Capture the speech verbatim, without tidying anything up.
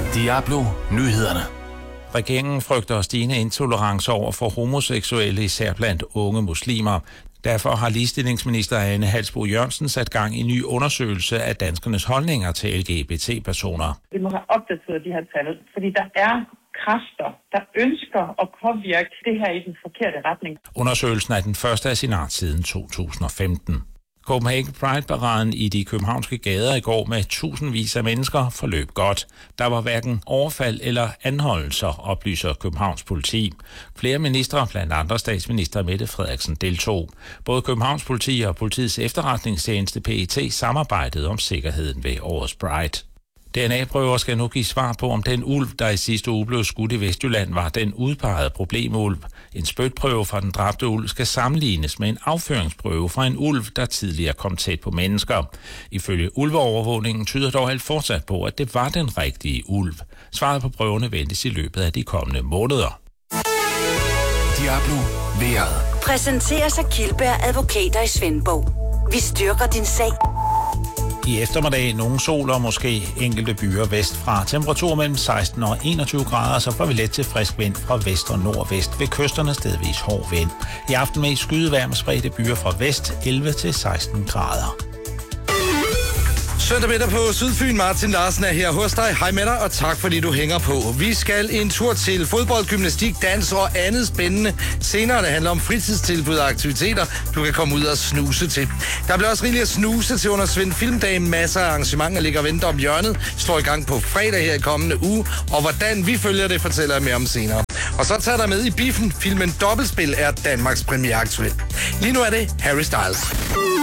Diablo Nyhederne. Regeringen frygter stigende intolerance over for homoseksuelle, især blandt unge muslimer. Derfor har ligestillingsminister Ane Halsboe-Jørgensen sat gang i en ny undersøgelse af danskernes holdninger til L G B T-personer. Vi må have opdateret de her tal, fordi der er kræfter, der ønsker at påvirke det her i den forkerte retning. Undersøgelsen er den første af sin art siden to tusind og femten. Copenhagen Pride-paraden i de københavnske gader i går med tusindvis af mennesker forløb godt. Der var hverken overfald eller anholdelser, oplyser Københavns politi. Flere ministre, blandt andre statsminister Mette Frederiksen, deltog. Både Københavns politi og politiets efterretningstjeneste P E T samarbejdede om sikkerheden ved årets Pride. D N A-prøver skal nu give svar på, om den ulv, der i sidste uge blev skudt i Vestjylland, var den udpegede problemulv. En spytprøve fra den dræbte ulv skal sammenlignes med en afføringsprøve fra en ulv, der tidligere kom tæt på mennesker. Ifølge ulveovervågningen tyder dog alt fortsat på, at det var den rigtige ulv. Svaret på prøverne ventes i løbet af de kommende måneder. Diablo vejret. Præsenteres af Kildberg Advokater i Svendborg. Vi styrker din sag. I eftermiddag nogle sol og måske enkelte byer vestfra. Temperatur mellem seksten og enogtyve grader, så får vi let til frisk vind fra vest og nordvest. Ved kysterne stedvis hård vind. I aften med skydevejr med spredte byer fra vest elleve til seksten grader. Søndag middag på Sydfyn. Martin Larsen er her hos dig. Hej med dig, og tak fordi du hænger på. Vi skal en tur til fodbold, gymnastik, dans og andet spændende. Senere det handler om fritidstilbud og aktiviteter, du kan komme ud og snuse til. Der bliver også rigeligt at snuse til under Svend Filmdag. Masser af arrangementer ligger og venter om hjørnet. Står i gang på fredag her i kommende uge. Og hvordan vi følger det, fortæller jeg mere om senere. Og så tager der med i biffen. Filmen Dobbeltspil er Danmarks premiere aktuel. Lige nu er det Harry Styles.